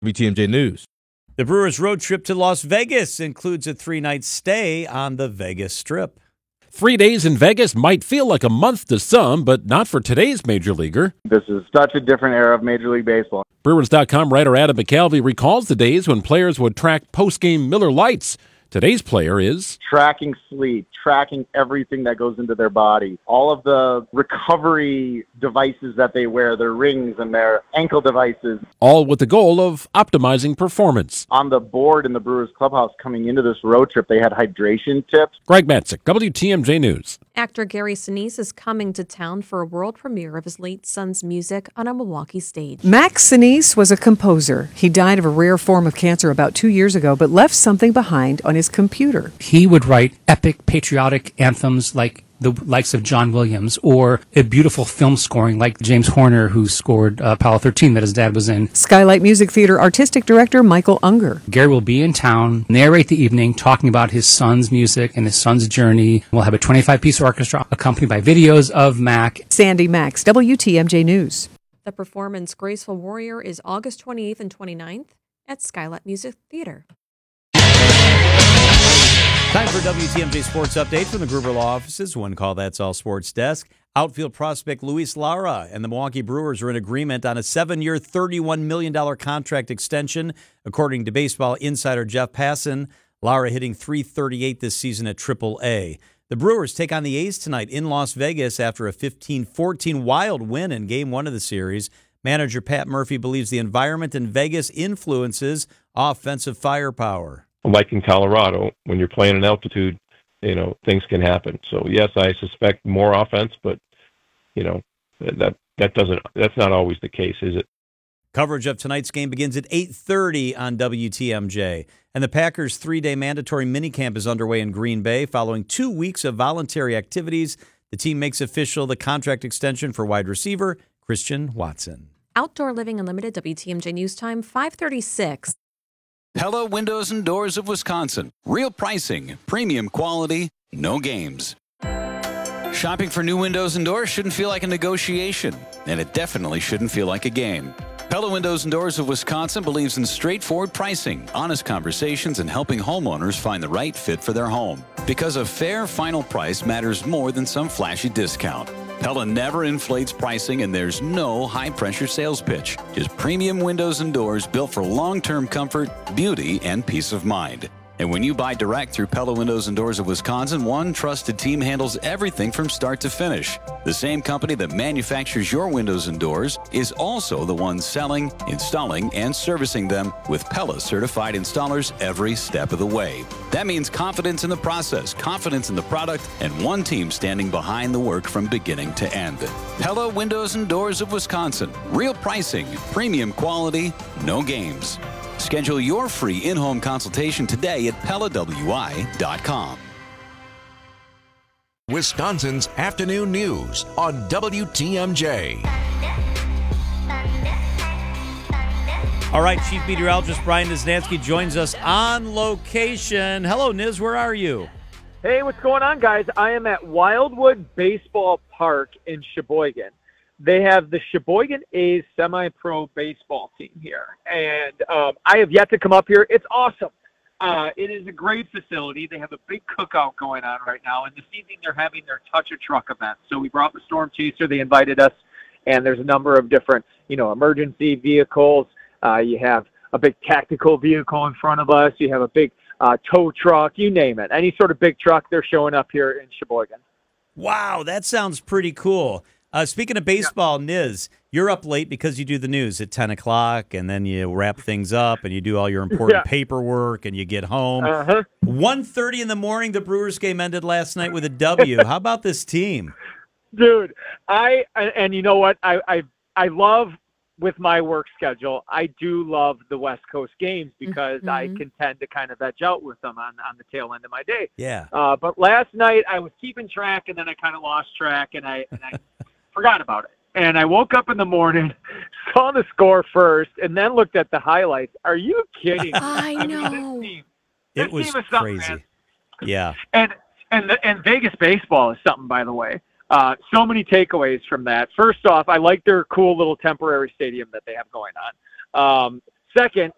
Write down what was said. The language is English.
WTMJ News. The Brewers' road trip to Las Vegas includes a 3-night stay on the Vegas Strip. 3 days in Vegas might feel like a month to some, but not for today's major leaguer. This is such a different era of Major League Baseball. Brewers.com writer Adam McCalvy recalls the days when players would track post-game Miller Lights. Today's player is tracking sleep, tracking everything that goes into their body, all of the recovery devices that they wear, their rings and their ankle devices. All with the goal of optimizing performance. On the board in the Brewers clubhouse coming into this road trip, they had hydration tips. Greg Matzik, WTMJ News. Actor Gary Sinise is coming to town for a world premiere of his late son's music on a Milwaukee stage. Max Sinise was a composer. He died of a rare form of cancer about 2 years ago, but left something behind on his computer. He would write epic patriotic anthems like the likes of John Williams, or a beautiful film scoring like James Horner, who scored Apollo 13 that his dad was in. Skylight Music Theater artistic director Michael Unger. Gary will be in town, narrate the evening, talking about his son's music and his son's journey. We'll have a 25-piece orchestra accompanied by videos of Mac. Sandy Max, WTMJ News. The performance Graceful Warrior is August 28th and 29th at Skylight Music Theater. Time for WTMJ Sports Update from the Gruber Law Offices. One call, that's all sports desk. Outfield prospect Luis Lara and the Milwaukee Brewers are in agreement on a 7-year, $31 million contract extension. According to baseball insider Jeff Passan, Lara hitting .338 this season at AAA. The Brewers take on the A's tonight in Las Vegas after a 15-14 wild win in Game 1 of the series. Manager Pat Murphy believes the environment in Vegas influences offensive firepower. Like in Colorado, when you're playing in altitude, things can happen. So yes, I suspect more offense, but that's not always the case, is it? Coverage of tonight's game begins at 8:30 on WTMJ. And the Packers' 3-day mandatory minicamp is underway in Green Bay. Following 2 weeks of voluntary activities, the team makes official the contract extension for wide receiver Christian Watson. Outdoor Living Unlimited, WTMJ News Time, 5:36. Pella Windows and Doors of Wisconsin. Real pricing, premium quality, no games. Shopping for new windows and doors shouldn't feel like a negotiation, and it definitely shouldn't feel like a game. Pella Windows and Doors of Wisconsin believes in straightforward pricing, honest conversations, and helping homeowners find the right fit for their home. Because a fair final price matters more than some flashy discount. Pella never inflates pricing, and there's no high-pressure sales pitch. Just premium windows and doors built for long-term comfort, beauty, and peace of mind. And when you buy direct through Pella Windows and Doors of Wisconsin, one trusted team handles everything from start to finish. The same company that manufactures your windows and doors is also the one selling, installing, and servicing them with Pella certified installers every step of the way. That means confidence in the process, confidence in the product, and one team standing behind the work from beginning to end. Pella Windows and Doors of Wisconsin. Real pricing, premium quality, no games. Schedule your free in-home consultation today at PellaWI.com. Wisconsin's afternoon news on WTMJ. All right, Chief Meteorologist Brian Niznansky joins us on location. Hello, Niz, where are you? Hey, what's going on, guys? I am at Wildwood Baseball Park in Sheboygan. They have the Sheboygan A's semi-pro baseball team here, and I have yet to come up here. It's awesome. It is a great facility. They have a big cookout going on right now, and this evening they're having their Touch a Truck event. So we brought the Storm Chaser. They invited us, and there's a number of different, emergency vehicles. You have a big tactical vehicle in front of us. You have a big tow truck, you name it. Any sort of big truck, they're showing up here in Sheboygan. Wow, that sounds pretty cool. Speaking of baseball, Niz, you're up late because you do the news at 10 o'clock, and then you wrap things up, and you do all your important paperwork, and you get home. 1:30 in the morning, the Brewers game ended last night with a W. How about this team? Dude, and you know what? I love, with my work schedule, I do love the West Coast games because I can tend to kind of veg out with them on the tail end of my day. Yeah. But last night I was keeping track, and then I kind of lost track, and I forgot about it. And I woke up in the morning, saw the score first, and then looked at the highlights. Are you kidding? I know. It was crazy. Yeah. And Vegas baseball is something, by the way. So many takeaways from that. First off, I like their cool little temporary stadium that they have going on. Second,